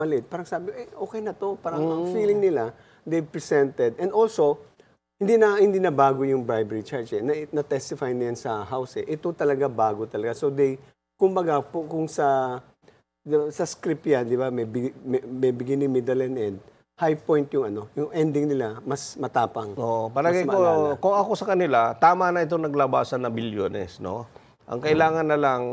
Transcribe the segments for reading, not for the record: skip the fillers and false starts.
maliit. Parang sabi, okay na to. Parang ang feeling nila, they presented. And also, hindi na bago yung bribery charge. Na-testify na yan sa House. Ito talaga bago talaga. So kumbaga, kung sa script yan, di ba, may beginning, middle, and end. High point yung yung ending nila, mas matapang. Palagay ko, kung ako sa kanila, tama na itong naglabasan na bilyones, no? Ang kailangan na lang,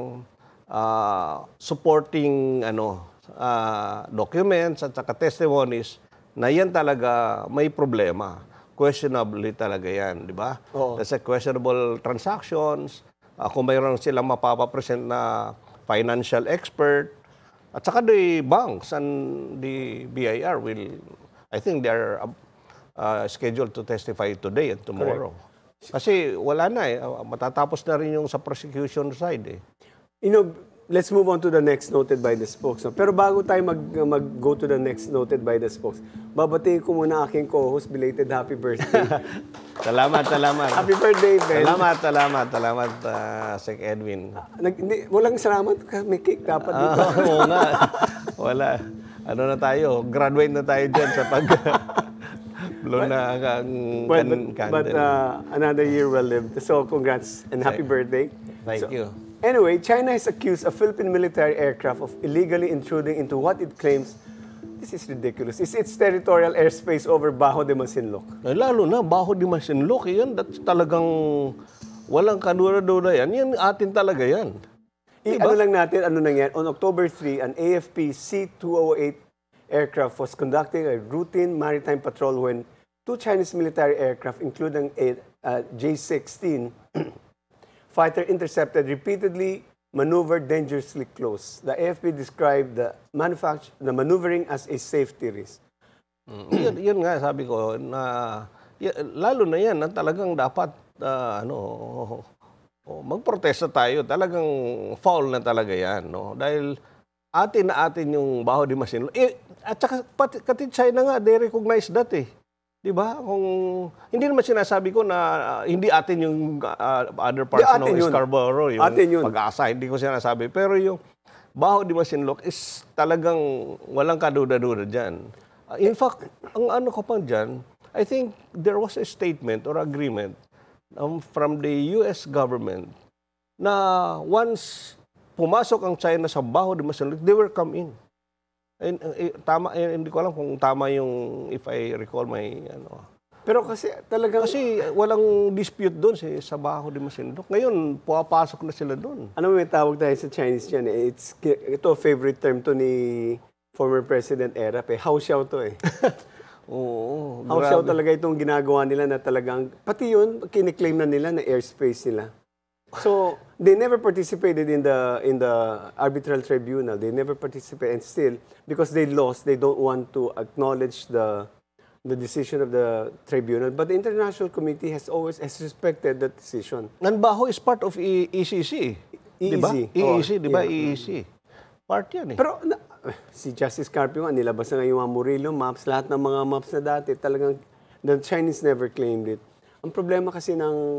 supporting, documents at saka testimonies na yan talaga may problema. Questionably talaga yan, di ba? That's a questionable transactions. Kung mayroon silang mapapapresent na financial expert, at saka the banks and the BIR will, I think they are scheduled to testify today and tomorrow. Correct. Kasi wala na matatapos na rin yung sa prosecution side Let's move on to the next noted by the spokes. Pero bago tayo mag-go to the next noted by the spokes, babatiin ko muna aking co-host, belated happy birthday. Salamat. Happy birthday, Ben. Salamat, Sec Edwin. Walang salamat, may cake dapat dito. Oo nga. Wala. Ano na tayo? Graduate na tayo dyan sa blow na ang candle. But another year well lived. So congrats and happy birthday. Thank you. Anyway, China has accused a Philippine military aircraft of illegally intruding into what it claims, this is ridiculous, is its territorial airspace over Bajo de Masinloc. Lalo na, Bajo de Masinloc, yan, that's talagang walang kadura-dura yan. Yan atin talaga yan. Ano lang natin, ano nangyari? On October 3, an AFP C-208 aircraft was conducting a routine maritime patrol when two Chinese military aircraft, including a J-16, fighter intercepted, repeatedly maneuvered dangerously close. The AFP described the maneuvering as a safety risk. Yun nga sabi ko na lalo na yan na talagang dapat magprotesta tayo. Talagang foul na talaga yan, no? Dahil atin yung Bajo de Masinloc. At saka pati China nga, they recognize that Di ba? Kung hindi naman sinasabi ko na hindi atin yung other parts ng Scarborough, yung Pag-asa, hindi ko sinasabi. Pero yung Bajo de Masinloc is talagang walang kaduda-duda dyan. In fact, ang ano ko pang dyan, I think there was a statement or agreement from the US government na once pumasok ang China sa Bajo de Masinloc, they will come in. Tama, hindi ko alam kung tama yung, if I recall my, Pero kasi talagang... Kasi walang dispute doon sa Bajo de Masinloc. Ngayon, pumapasok na sila doon. Ano may tawag tayo sa Chinese dyan ito, favorite term to ni former President Erap Hauxiao to Oo. Hauxiao talaga itong ginagawa nila na talagang, pati yun, kiniklaim na nila na airspace nila. So, they never participated in the arbitral tribunal. They never participated, and still, because they lost, they don't want to acknowledge the decision of the tribunal. But the international committee has always respected that decision. Bajo is part of ECC. Diba? EEC, di ba? EEC. Part yan Pero si Justice Carpio nga, nilabas na nga yung mga Murillo maps, lahat ng mga maps na dati, talagang the Chinese never claimed it. Ang problema kasi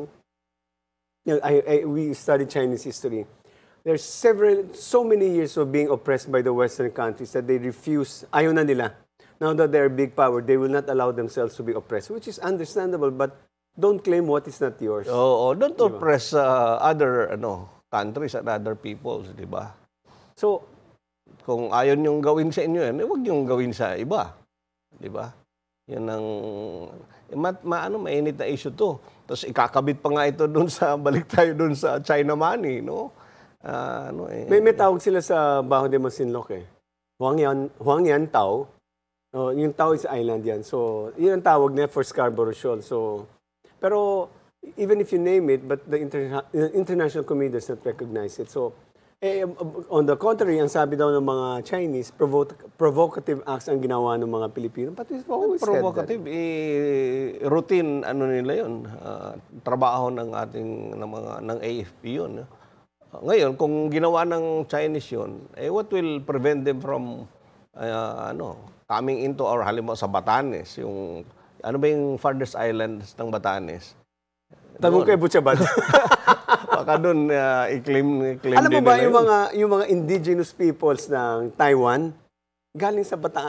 we studied Chinese history. There's so many years of being oppressed by the Western countries that they refuse, ayaw na nila. Now that they're a big power, they will not allow themselves to be oppressed, which is understandable, but don't claim what is not yours. Don't oppress other countries and other peoples, di ba? So, kung ayaw niyong gawin sa inyo yan, huwag niyong gawin sa iba. Di ba? Yan ang mainit na issue to. Tapos ikakabit pa nga ito doon balik tayo doon sa China money, no? May tawag sila sa Bajo de Masinloc Huangyan Tao. Yung Tao is island yan. So, yun ang tawag niya for Scarborough Shoal. So, pero even if you name it, but the international community does not recognize it. So, on the contrary, ang sabi daw ng mga Chinese, provocative acts ang ginawa ng mga Pilipino. But we've always said that. Provocative, routine, nila yun. Trabaho ng AFP yun. Ngayon, kung ginawa ng Chinese yun, what will prevent them from, coming into our halimbawa sa Batanes, ano ba yung farthest islands ng Batanes? Tanong kay Butchabad. Baka doon i-claim alam mo ba yung mga indigenous peoples ng Taiwan, galing sa Bataan.